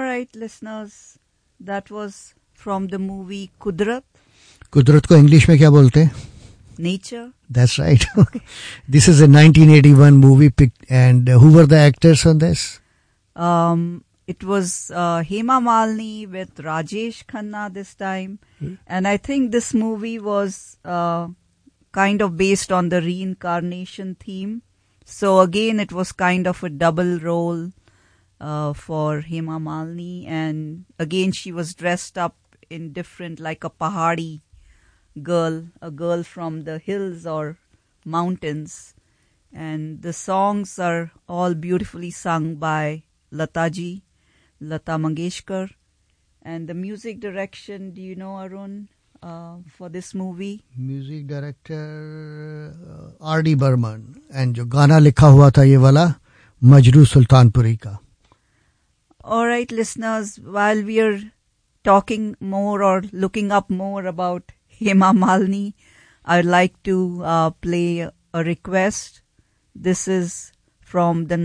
right, listeners, that was from the movie Kudrat. कुदरत को English में क्या बोलते हैं? Nature. That's right. This is a 1981 movie picked, and who were the actors on this? It was Hema Malini with Rajesh Khanna this time. And I think this movie was kind of based on the reincarnation theme. So again, it was kind of a double role for Hema Malini. And again, she was dressed up in different, like a Pahadi girl, a girl from the hills or mountains. And the songs are all beautifully sung by Lata Mangeshkar. And the music direction, do you know, Arun, for this movie? Music director R.D. Burman. And जो गाना लिखा हुआ था ये वाला मजरू सुल्तानपुरी का. All right, listeners, while we are talking more or looking up more about Hema Malini, I'd like to play a request. This is from the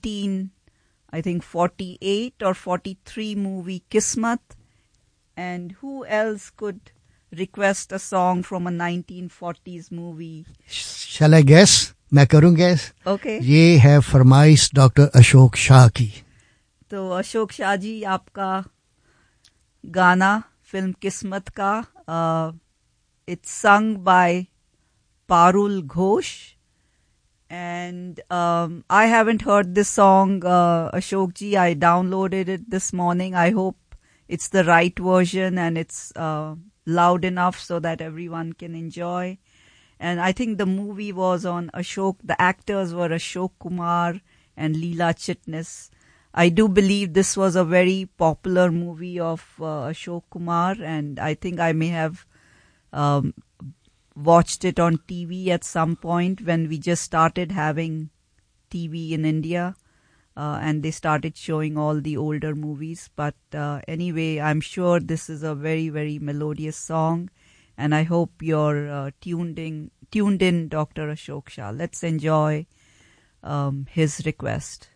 48 or 43 movie Kismat. And who else could request a song from a 1940s movie? Shall I guess? मैं करूँ guess? Okay. ये है फरमाइश doctor Ashok Shah की. तो अशोक शाह जी आपका गाना film किस्मत का it's sung by Parul Ghosh. And I haven't heard this song, Ashok ji. I downloaded it this morning. I hope it's the right version and it's loud enough so that everyone can enjoy. And I think the movie was on Ashok. The actors were Ashok Kumar and Leela Chitnis. I do believe this was a very popular movie of Ashok Kumar, and I think I may have watched it on TV at some point when we just started having TV in India, and they started showing all the older movies. But anyway, I'm sure this is a very, very melodious song, and I hope you're tuned in, Dr. Ashok Shah. Let's enjoy his request.